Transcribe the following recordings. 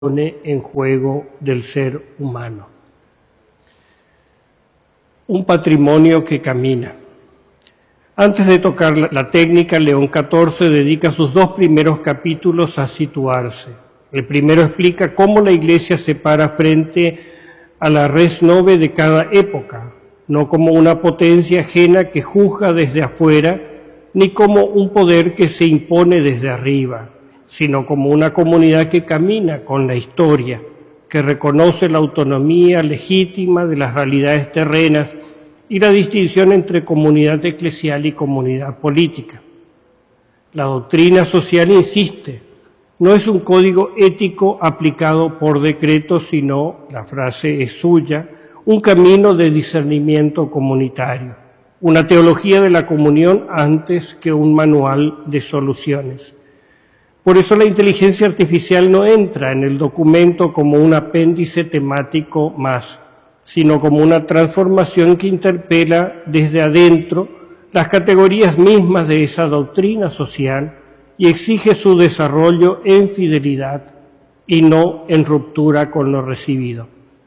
pone en juego del ser humano. Un patrimonio que camina. Antes de tocar la técnica, León XIV dedica sus dos primeros capítulos a situarse. El primero explica cómo la Iglesia se para frente a la res nove de cada época, no como una potencia ajena que juzga desde afuera, ni como un poder que se impone desde arriba, sino como una comunidad que camina con la historia, que reconoce la autonomía legítima de las realidades terrenas y la distinción entre comunidad eclesial y comunidad política. La doctrina social insiste, no es un código ético aplicado por decreto, sino, la frase es suya, un camino de discernimiento comunitario, una teología de la comunión antes que un manual de soluciones. Por eso la inteligencia artificial no entra en el documento como un apéndice temático más, sino como una transformación que interpela desde adentro las categorías mismas de esa doctrina social y exige su desarrollo en fidelidad y no en ruptura con lo recibido.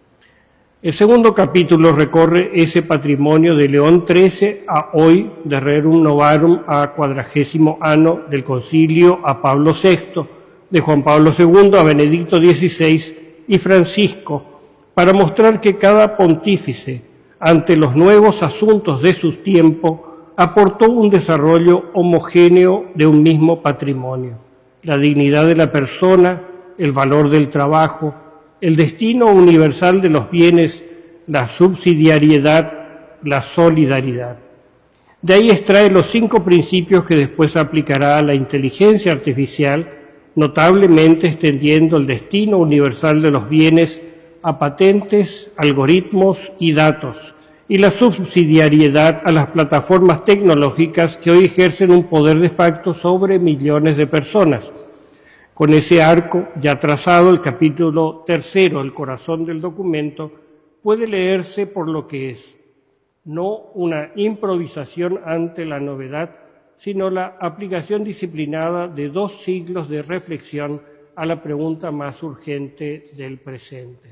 El segundo capítulo recorre ese patrimonio de León XIII a hoy, de Rerum Novarum a 40º año del Concilio a Pablo VI, de Juan Pablo II a Benedicto XVI y Francisco, para mostrar que cada pontífice, ante los nuevos asuntos de sus tiempos, aportó un desarrollo homogéneo de un mismo patrimonio, la dignidad de la persona, el valor del trabajo, el destino universal de los bienes, la subsidiariedad, la solidaridad. De ahí extrae los 5 principios que después aplicará a la inteligencia artificial, notablemente extendiendo el destino universal de los bienes a patentes, algoritmos y datos, y la subsidiariedad a las plataformas tecnológicas que hoy ejercen un poder de facto sobre millones de personas. Con ese arco ya trazado, el capítulo 3, el corazón del documento, puede leerse por lo que es, no una improvisación ante la novedad, sino la aplicación disciplinada de 2 siglos de reflexión a la pregunta más urgente del presente.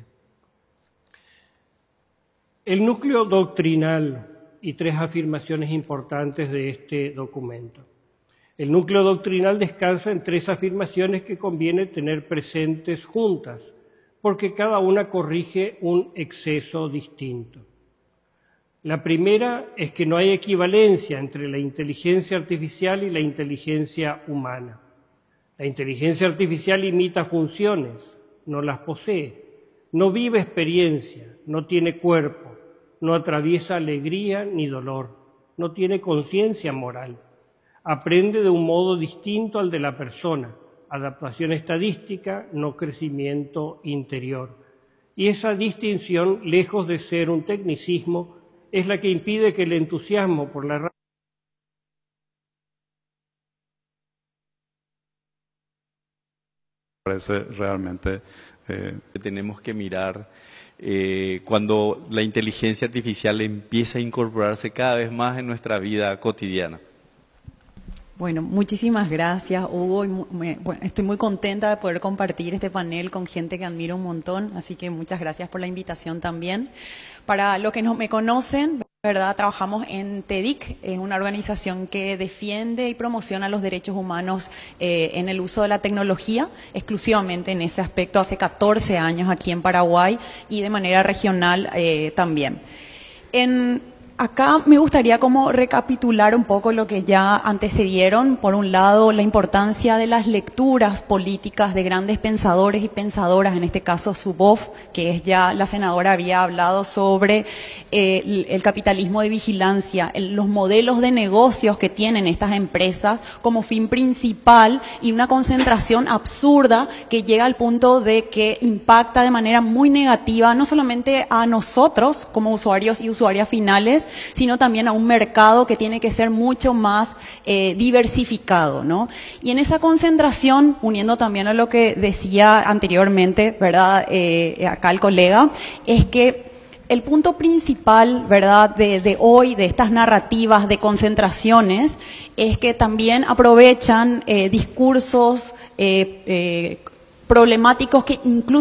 El núcleo doctrinal y 3 afirmaciones importantes de este documento. El núcleo doctrinal descansa en 3 afirmaciones que conviene tener presentes juntas, porque cada una corrige un exceso distinto. La primera es que no hay equivalencia entre la inteligencia artificial y la inteligencia humana. La inteligencia artificial imita funciones, no las posee, no vive experiencia, no tiene cuerpo, no atraviesa alegría ni dolor, no tiene conciencia moral. Aprende de un modo distinto al de la persona, adaptación estadística, no crecimiento interior. Y esa distinción, lejos de ser un tecnicismo, es la que impide que el entusiasmo por la parece realmente tenemos que mirar cuando la inteligencia artificial empieza a incorporarse cada vez más en nuestra vida cotidiana. Bueno, muchísimas gracias, Hugo. Estoy muy contenta de poder compartir este panel con gente que admiro un montón, así que muchas gracias por la invitación también. Para los que no me conocen, ¿verdad? Trabajamos en TEDIC, es una organización que defiende y promociona los derechos humanos en el uso de la tecnología, exclusivamente en ese aspecto, hace 14 años aquí en Paraguay y de manera regional también. Acá me gustaría como recapitular un poco lo que ya antecedieron. Por un lado, la importancia de las lecturas políticas de grandes pensadores y pensadoras, en este caso Zuboff, que es ya la senadora había hablado sobre el capitalismo de vigilancia, los modelos de negocios que tienen estas empresas como fin principal y una concentración absurda que llega al punto de que impacta de manera muy negativa no solamente a nosotros como usuarios y usuarias finales, sino también a un mercado que tiene que ser mucho más diversificado, ¿no? Y en esa concentración, uniendo también a lo que decía anteriormente, ¿verdad? Acá el colega, es que el punto principal, ¿verdad?, de hoy, de estas narrativas de concentraciones, es que también aprovechan discursos problemáticos que incluso